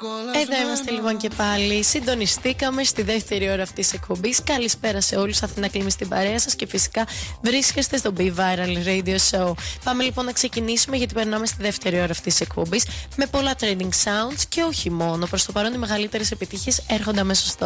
Εδώ είμαστε λοιπόν και πάλι. Συντονιστήκαμε στη δεύτερη ώρα αυτής της εκπομπής. Καλησπέρα σε όλους. Αθηνά Κλίμη στην παρέα σας και φυσικά βρίσκεστε στο Be Viral Radio Show. Πάμε λοιπόν να ξεκινήσουμε, γιατί περνάμε στη δεύτερη ώρα αυτής της εκπομπής με πολλά trending sounds και όχι μόνο. Προς το παρόν οι μεγαλύτερες επιτυχίες έρχονται αμέσως τώρα.